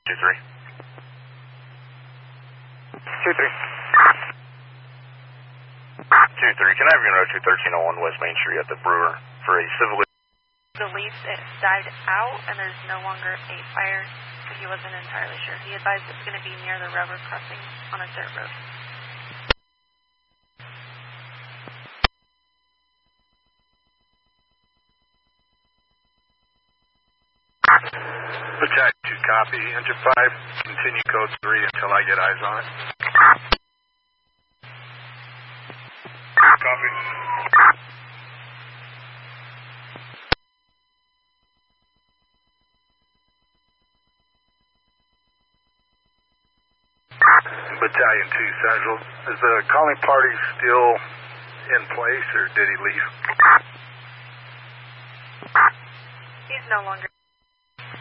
2-3. 2-3. 2-3. Can I have your note 21301 West Main Street at the Brewer for a civil... Believed it died out and there's no longer a fire, but he wasn't entirely sure. He advised it's going to be near the railroad crossing on a dirt road. Attack 2, copy. Engine 5, continue code 3 until I get eyes on it. Copy. Battalion 2 Central, is the calling party still in place or did he leave? He's no longer